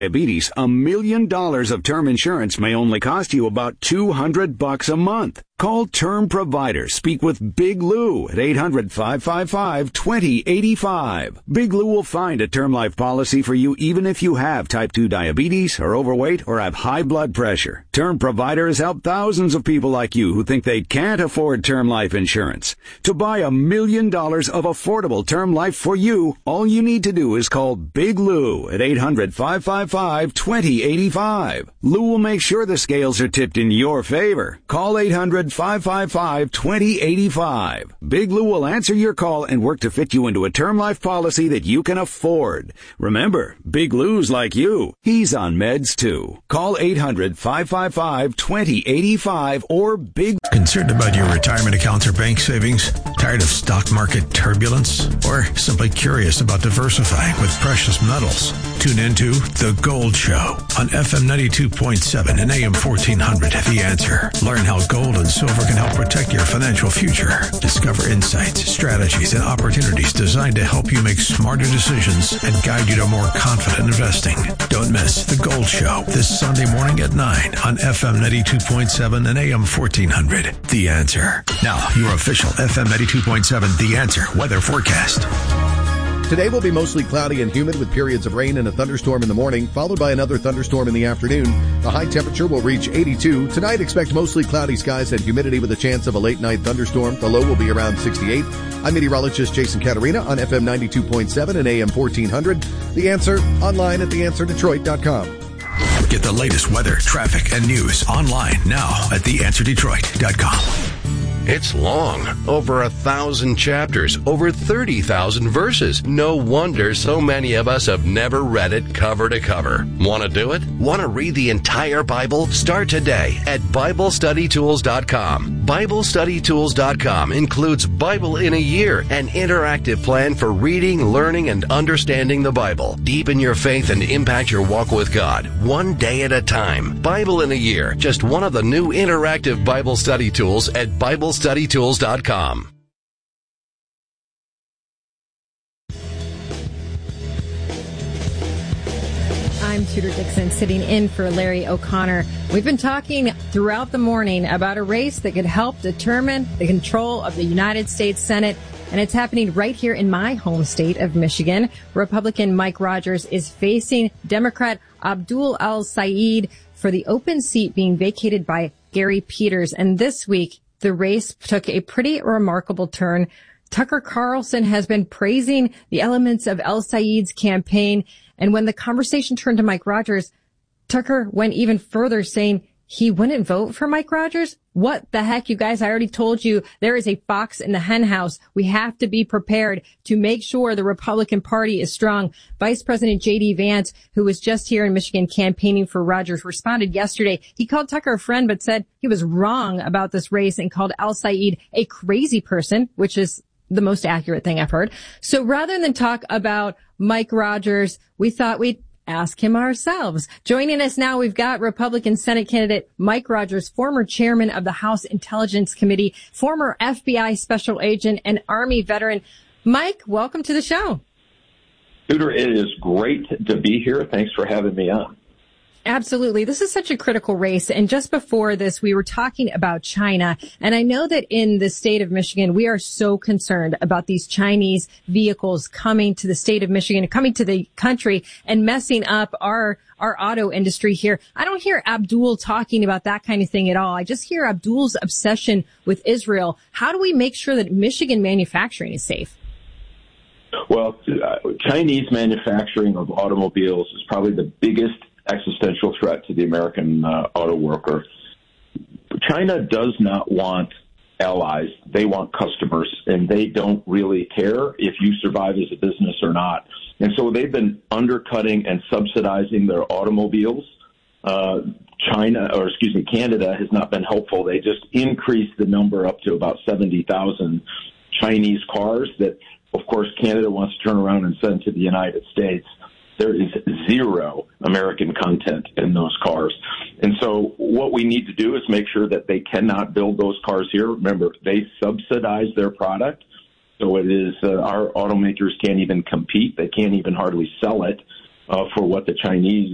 Diabetes, $1 million of term insurance may only cost you about $200 a month. Call Term Provider. Speak with Big Lou at 800-555-2085. Big Lou will find a term life policy for you even if you have type 2 diabetes, are overweight, or have high blood pressure. Term Provider has helped thousands of people like you who think they can't afford term life insurance. To buy $1 million of affordable term life for you, all you need to do is call Big Lou at 800-555-2085. Lou will make sure the scales are tipped in your favor. Call 800-555-2085. Big Lou will answer your call and work to fit you into a term life policy that you can afford. Remember, Big Lou's like you. He's on meds too. Call 800-555-2085 or Big... Concerned about your retirement accounts or bank savings? Tired of stock market turbulence? Or simply curious about diversifying with precious metals? Tune into The Gold Show on FM 92.7 and AM 1400. The Answer. Learn how gold and silver can help protect your financial future. Discover insights, strategies, and opportunities designed to help you make smarter decisions and guide you to more confident investing. Don't miss The Gold Show this Sunday morning at 9 on FM 92.7 and AM 1400. The Answer. Now, your official FM 92.7 The Answer weather forecast. Today will be mostly cloudy and humid with periods of rain and a thunderstorm in the morning, followed by another thunderstorm in the afternoon. The high temperature will reach 82. Tonight, expect mostly cloudy skies and humidity with a chance of a late-night thunderstorm. The low will be around 68. I'm meteorologist Jason Caterina on FM 92.7 and AM 1400. The Answer, online at theanswerdetroit.com. Get the latest weather, traffic, and news online now at theanswerdetroit.com. It's long, over 1,000 chapters, over 30,000 verses. No wonder so many of us have never read it cover to cover. Want to do it? Want to read the entire Bible? Start today at BibleStudyTools.com. BibleStudyTools.com includes Bible in a Year, an interactive plan for reading, learning, and understanding the Bible. Deepen your faith and impact your walk with God, one day at a time. Bible in a Year, just one of the new interactive Bible study tools at BibleStudyTools.com. I'm Tudor Dixon, sitting in for Larry O'Connor. We've been talking throughout the morning about a race that could help determine the control of the United States Senate, and it's happening right here in my home state of Michigan. Republican Mike Rogers is facing Democrat Abdul El-Sayed for the open seat being vacated by Gary Peters. And this week, the race took a pretty remarkable turn. Tucker Carlson has been praising the elements of El-Sayed's campaign. And when the conversation turned to Mike Rogers, Tucker went even further, saying he wouldn't vote for Mike Rogers. What the heck, you guys? I already told you there is a fox in the hen house. We have to be prepared to make sure the Republican Party is strong. Vice President J.D. Vance, who was just here in Michigan campaigning for Rogers, responded yesterday. He called Tucker a friend, but said he was wrong about this race and called El-Sayed a crazy person, which is the most accurate thing I've heard. So rather than talk about Mike Rogers, we thought we'd ask him ourselves. Joining us now, we've got Republican Senate candidate Mike Rogers, former chairman of the House Intelligence Committee, former FBI special agent, and Army veteran. Mike, welcome to the show. Tudor, it is great to be here. Thanks for having me on. Absolutely. This is such a critical race. And just before this, we were talking about China. And I know that in the state of Michigan, we are so concerned about these Chinese vehicles coming to the state of Michigan, coming to the country and messing up our auto industry here. I don't hear Abdul talking about that kind of thing at all. I just hear Abdul's obsession with Israel. How do we make sure that Michigan manufacturing is safe? Well, Chinese manufacturing of automobiles is probably the biggest existential threat to the American auto worker. China does not want allies. They want customers, and they don't really care if you survive as a business or not. And so they've been undercutting and subsidizing their automobiles. Canada has not been helpful. They just increased the number up to about 70,000 Chinese cars that, of course, Canada wants to turn around and send to the United States. There is zero American content in those cars. And so what we need to do is make sure that they cannot build those cars here. Remember, they subsidize their product. So it is our automakers can't even compete. They can't even hardly sell it. for what the Chinese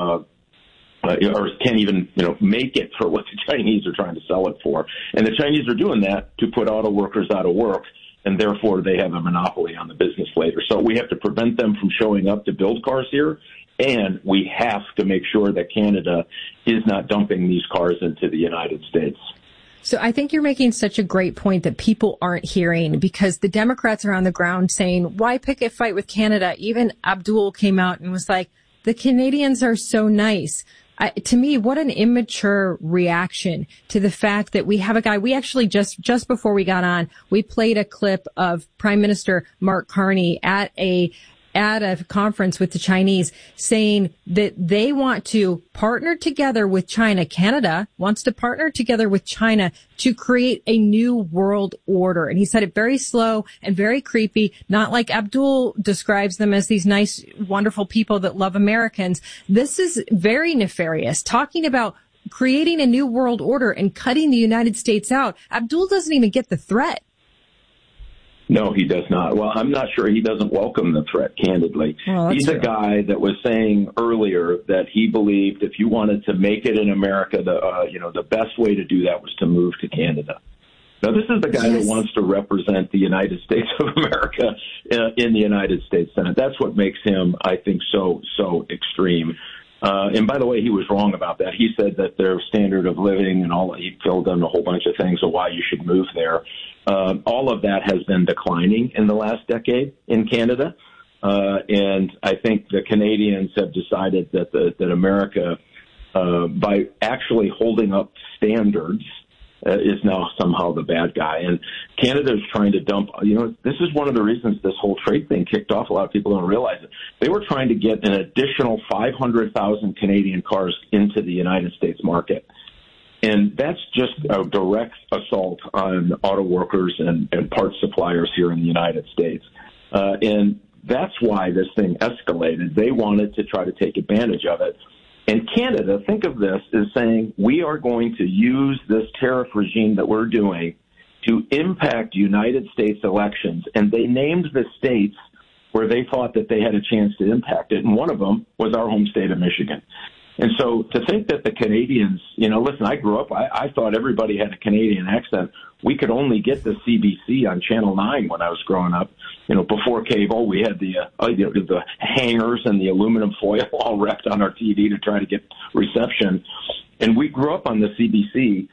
or can't even make it for what the Chinese are trying to sell it for. And the Chinese are doing that to put auto workers out of work, and therefore they have a monopoly on the business later. So we have to prevent them from showing up to build cars here, and we have to make sure that Canada is not dumping these cars into the United States. So I think you're making such a great point that people aren't hearing, because the Democrats are on the ground saying, why pick a fight with Canada? Even Abdul came out and was like, the Canadians are so nice. To me, what an immature reaction to the fact that we have a guy. We actually just before we got on, we played a clip of Prime Minister Mark Carney at a conference with the Chinese saying that they want to partner together with China. Canada wants to partner together with China to create a new world order. And he said it very slow and very creepy, not like Abdul describes them as these nice, wonderful people that love Americans. This is very nefarious, talking about creating a new world order and cutting the United States out. Abdul doesn't even get the threat. No, he does not. Well, I'm not sure he doesn't welcome the threat, candidly. He's a guy that was saying earlier that he believed if you wanted to make it in America, the best way to do that was to move to Canada. Now, this is the guy that wants to represent the United States of America in the United States Senate. That's what makes him, I think, so extreme. And by the way, he was wrong about that. He said that their standard of living and all, he filled in a whole bunch of things of why you should move there. All of that has been declining in the last decade in Canada. And I think the Canadians have decided that America, by actually holding up standards, is now somehow the bad guy. And Canada is trying to dump, this is one of the reasons this whole trade thing kicked off. A lot of people don't realize it. They were trying to get an additional 500,000 Canadian cars into the United States market. And that's just a direct assault on auto workers and parts suppliers here in the United States. And that's why this thing escalated. They wanted to try to take advantage of it. And Canada, think of this as saying, we are going to use this tariff regime that we're doing to impact United States elections. And they named the states where they thought that they had a chance to impact it. And one of them was our home state of Michigan. And so to think that the Canadians, listen, I grew up, I thought everybody had a Canadian accent. We could only get the CBC on Channel 9 when I was growing up. Before cable, we had the hangers and the aluminum foil all wrapped on our TV to try to get reception. And we grew up on the CBC.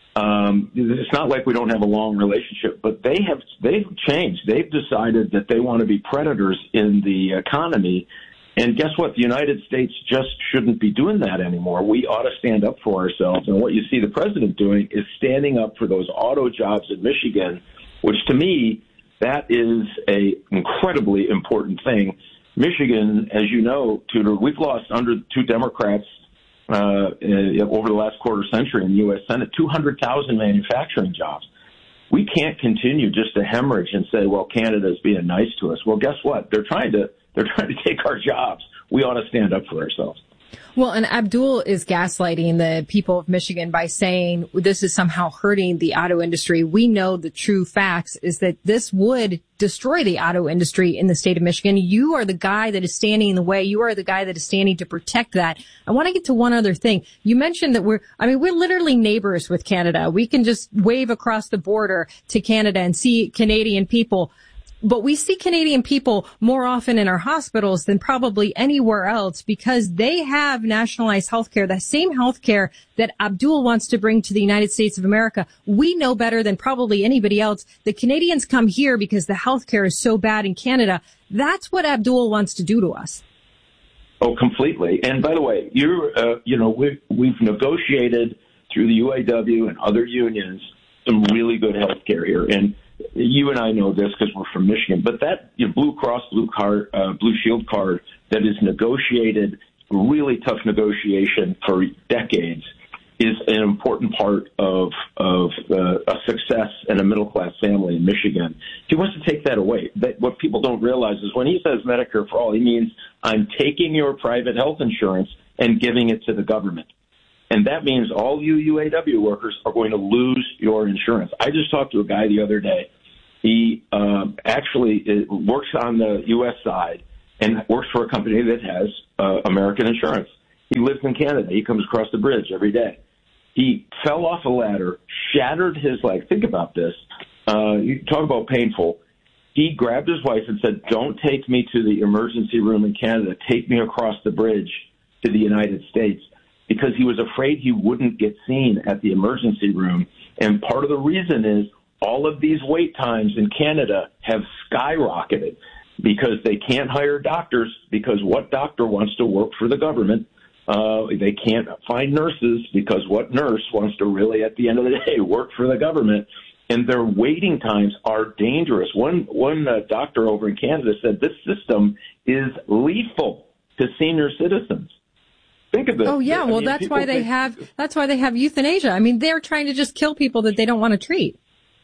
It's not like we don't have a long relationship, but they've changed. They've decided that they want to be predators in the economy. And guess what? The United States just shouldn't be doing that anymore. We ought to stand up for ourselves. And what you see the president doing is standing up for those auto jobs in Michigan, which to me, that is a incredibly important thing. Michigan, as you know, Tudor, we've lost under two Democrats over the last quarter century in the U.S. Senate, 200,000 manufacturing jobs. We can't continue just to hemorrhage and say, well, Canada's being nice to us. Well, guess what? They're trying to take our jobs. We ought to stand up for ourselves. Well, and Abdul is gaslighting the people of Michigan by saying this is somehow hurting the auto industry. We know the true facts is that this would destroy the auto industry in the state of Michigan. You are the guy that is standing in the way. You are the guy that is standing to protect that. I want to get to one other thing. You mentioned that we're literally neighbors with Canada. We can just wave across the border to Canada and see Canadian people. But we see Canadian people more often in our hospitals than probably anywhere else because they have nationalized health care, the same health care that Abdul wants to bring to the United States of America. We know better than probably anybody else. The Canadians come here because the health care is so bad in Canada. That's what Abdul wants to do to us. Oh, completely. And by the way, we've negotiated through the UAW and other unions some really good health care here. And you and I know this because we're from Michigan, but that Blue Cross Blue Shield card that is negotiated, really tough negotiation for decades, is an important part of a success and a middle class family in Michigan. He wants to take that away. What people don't realize is when he says Medicare for all, he means I'm taking your private health insurance and giving it to the government. And that means all you UAW workers are going to lose your insurance. I just talked to a guy the other day. He actually works on the U.S. side, and works for a company that has American insurance. He lives in Canada. He comes across the bridge every day. He fell off a ladder, shattered his leg. Think about this. You talk about painful. He grabbed his wife and said, "Don't take me to the emergency room in Canada. Take me across the bridge to the United States," because he was afraid he wouldn't get seen at the emergency room. And part of the reason is all of these wait times in Canada have skyrocketed because they can't hire doctors, because what doctor wants to work for the government? They can't find nurses because what nurse wants to really, at the end of the day, work for the government? And their waiting times are dangerous. One doctor over in Canada said this system is lethal to senior citizens. Think of this. Oh yeah, well that's why they have euthanasia. I mean, they're trying to just kill people that they don't want to treat.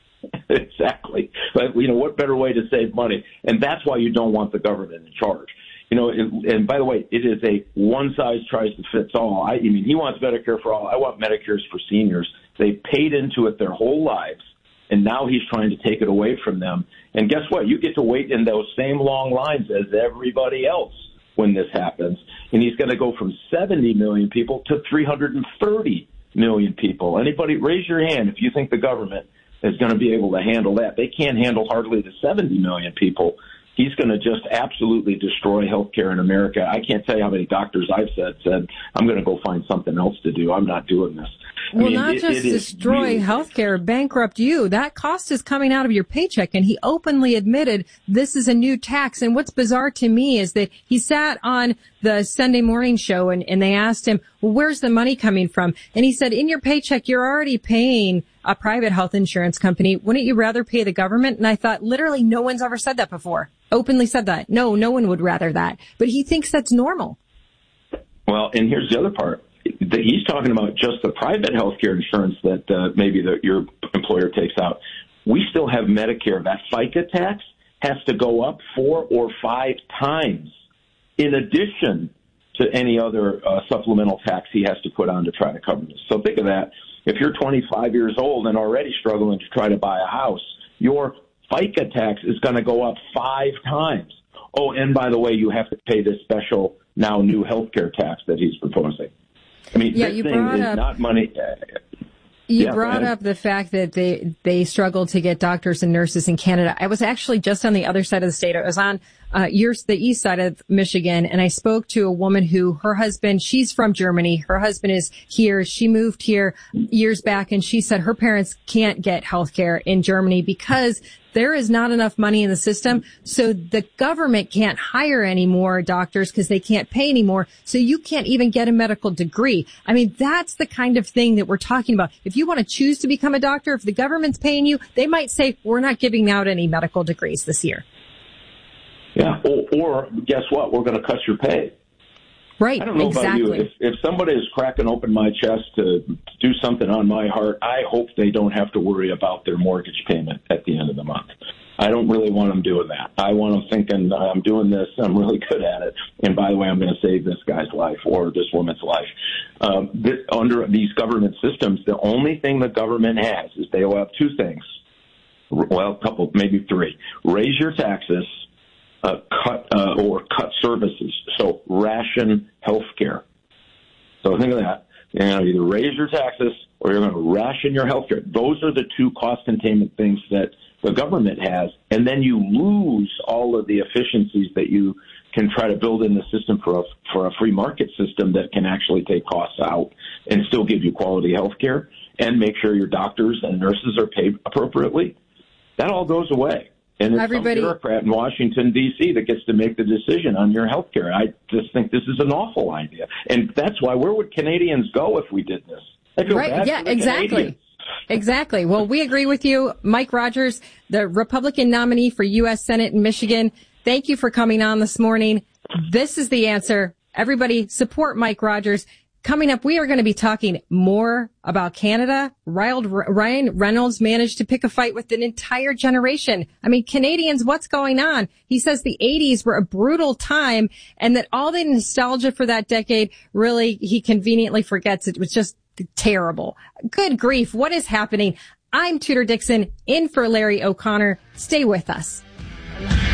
Exactly. But what better way to save money? And that's why you don't want the government in charge. And by the way, it is a one size tries to fit all. I mean, he wants Medicare for all. I want Medicare's for seniors. They paid into it their whole lives, and now he's trying to take it away from them. And guess what? You get to wait in those same long lines as everybody else when this happens. And he's going to go from 70 million people to 330 million people. Anybody, raise your hand if you think the government is going to be able to handle that. They can't handle hardly the 70 million people. He's going to just absolutely destroy healthcare in America. I can't tell you how many doctors I've said, I'm going to go find something else to do. I'm not doing this. Not just destroy healthcare, bankrupt you. That cost is coming out of your paycheck. And he openly admitted this is a new tax. And what's bizarre to me is that he sat on the Sunday morning show and they asked him, well, where's the money coming from? And he said, in your paycheck, you're already paying a private health insurance company. Wouldn't you rather pay the government? And I thought, literally, no one's ever said that before. Openly said that. No one would rather that. But he thinks that's normal. Well, and here's the other part. He's talking about just the private health care insurance that maybe your employer takes out. We still have Medicare. That FICA tax has to go up 4 or 5 times in addition to any other supplemental tax he has to put on to try to cover this. So think of that. If you're 25 years old and already struggling to try to buy a house, your FICA tax is going to go up 5 times. Oh, and by the way, you have to pay this special now new health care tax that he's proposing. I mean, this thing is not money. You brought up the fact that they struggle to get doctors and nurses in Canada. I was actually just on the other side of the state. I was on the east side of Michigan, and I spoke to a woman who her husband, she's from Germany. Her husband is here. She moved here years back, and she said her parents can't get health care in Germany because there is not enough money in the system. So the government can't hire any more doctors because they can't pay anymore. So you can't even get a medical degree. I mean, that's the kind of thing that we're talking about. If you want to choose to become a doctor, if the government's paying you, they might say, we're not giving out any medical degrees this year. Yeah. Or guess what? We're going to cut your pay. Right. I don't know about you. If somebody is cracking open my chest to do something on my heart, I hope they don't have to worry about their mortgage payment at the end of the month. I don't really want them doing that. I want them thinking, I'm doing this, I'm really good at it, and by the way, I'm going to save this guy's life or this woman's life. Under these government systems, the only thing the government has is they will have 2 things. Well, a couple, maybe 3. Raise your taxes. Cut services. So ration health care. So think of that. You're going to either raise your taxes or you're going to ration your health care. Those are the 2 cost containment things that the government has. And then you lose all of the efficiencies that you can try to build in the system for a free market system that can actually take costs out and still give you quality health care and make sure your doctors and nurses are paid appropriately. That all goes away. And it's some bureaucrat in Washington, D.C. that gets to make the decision on your health care. I just think this is an awful idea. And that's why, where would Canadians go if we did this? I feel bad for the exactly. Canadians. Exactly. Well, we agree with you. Mike Rogers, the Republican nominee for U.S. Senate in Michigan, thank you for coming on this morning. This is the answer. Everybody support Mike Rogers. Coming up, we are going to be talking more about Canada. Ryan Reynolds managed to pick a fight with an entire generation. I mean, Canadians, what's going on? He says the 80s were a brutal time and that all the nostalgia for that decade, really, he conveniently forgets it was just terrible. Good grief. What is happening? I'm Tudor Dixon in for Larry O'Connor. Stay with us.